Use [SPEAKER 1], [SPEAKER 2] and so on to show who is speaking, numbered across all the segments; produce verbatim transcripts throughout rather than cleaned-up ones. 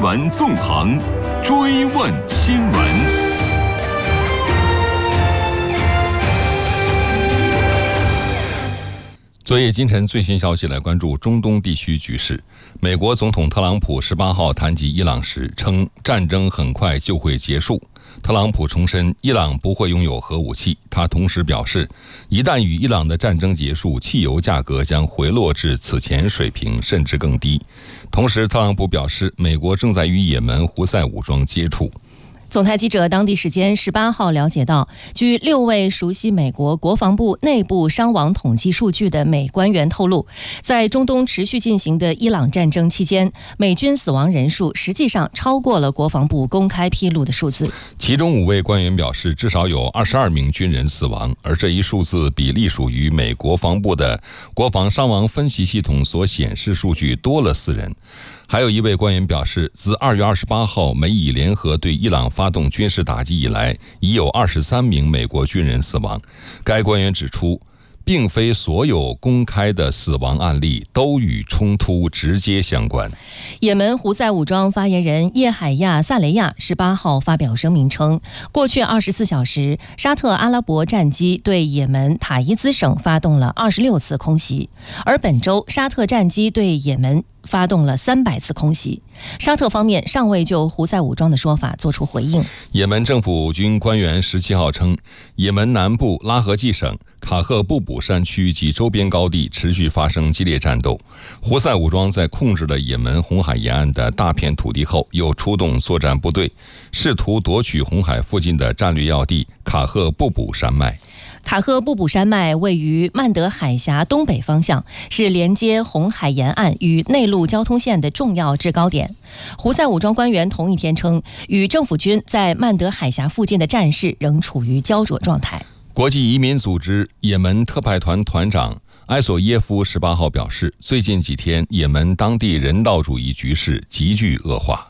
[SPEAKER 1] 闻纵横，追问新闻。昨夜今晨最新消息，来关注中东地区局势。美国总统特朗普十八号谈及伊朗时称，战争很快就会结束。特朗普重申，伊朗不会拥有核武器。他同时表示，一旦与伊朗的战争结束，汽油价格将回落至此前水平，甚至更低。同时，特朗普表示，美国正在与也门胡塞武装接触。
[SPEAKER 2] 总台记者当地时间十八号了解到，据六位熟悉美国国防部内部伤亡统计数据的美官员透露，在中东持续进行的伊朗战争期间，美军死亡人数实际上超过了国防部公开披露的数字。
[SPEAKER 1] 其中五位官员表示，至少有二十二名军人死亡，而这一数字比隶属于美国防部的国防伤亡分析系统所显示数据多了四人。还有一位官员表示，自二月二十八号美以联合对伊朗发动军事打击以来，已有二十三名美国军人死亡。该官员指出，并非所有公开的死亡案例都与冲突直接相关。
[SPEAKER 2] 也门胡塞武装发言人叶海亚·萨雷亚十八号发表声明称，过去二十四小时，沙特阿拉伯战机对也门塔伊兹省发动了二十六次空袭，而本周沙特战机对也门发动了三百次空袭。沙特方面尚未就胡塞武装的说法作出回应。
[SPEAKER 1] 也门政府军官员十七号称，也门南部拉合季省卡赫布卜山区及周边高地持续发生激烈战斗。胡塞武装在控制了也门红海沿岸的大片土地后，又出动作战部队，试图夺取红海附近的战略要地卡赫布卜山脉。
[SPEAKER 2] 卡赫布卜山脉位于曼德海峡东北方向，是连接红海沿岸与内陆交通线的重要制高点。胡塞武装官员同一天称，与政府军在曼德海峡附近的战事仍处于焦灼状态。
[SPEAKER 1] 国际移民组织也门特派团团长埃索耶夫十八号表示，最近几天也门当地人道主义局势急剧恶化。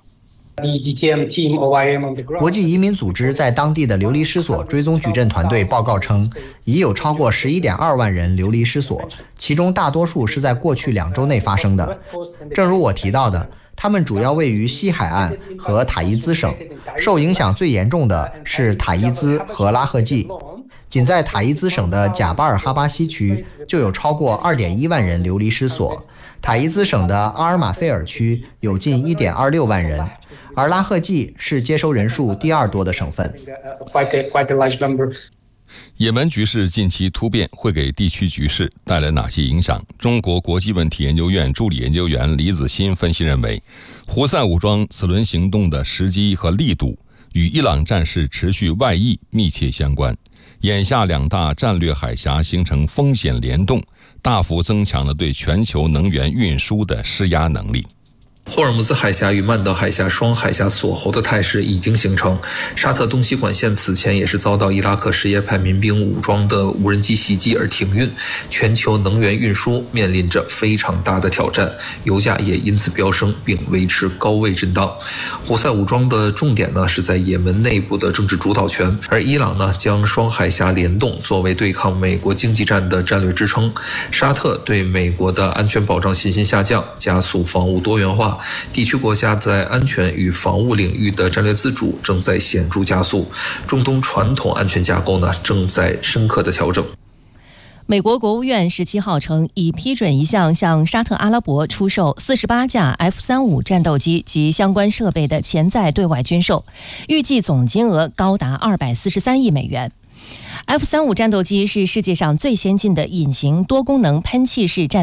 [SPEAKER 3] 国际移民组织在当地的流离失所追踪矩阵团队报告称，已有超过 十一点二万人流离失所，其中大多数是在过去两周内发生的。正如我提到的，他们主要位于西海岸和塔伊兹省，受影响最严重的是塔伊兹和拉赫季。仅在塔伊兹省的贾巴尔哈巴西区就有超过 二点一万人流离失所，塔伊兹省的阿尔马菲尔区有近 一点二六万人，而拉赫季是接收人数第二多的省份。
[SPEAKER 1] 也门局势近期突变会给地区局势带来哪些影响？中国国际问题研究院助理研究员李子欣分析认为，胡塞武装此轮行动的时机和力度与伊朗战事持续外溢密切相关。眼下两大战略海峡形成风险联动，大幅增强了对全球能源运输的施压能力。
[SPEAKER 4] 霍尔木兹海峡与曼德海峡双海峡锁喉的态势已经形成，沙特东西管线此前也是遭到伊拉克什叶派民兵武装的无人机袭击而停运，全球能源运输面临着非常大的挑战，油价也因此飙升并维持高位震荡。胡塞武装的重点呢是在也门内部的政治主导权，而伊朗呢将双海峡联动作为对抗美国经济战的战略支撑。沙特对美国的安全保障信心下降，加速防务多元化，地区国家在安全与防务领域的战略自主正在显著加速，中东传统安全架构呢正在深刻的调整。
[SPEAKER 2] 美国国务院十七号称，已批准一项向沙特阿拉伯出售四十八架 F 三十五 战斗机及相关设备的潜在对外军售，预计总金额高达二百四十三亿美元。F 三十五 战斗机是世界上最先进的隐形多功能喷气式战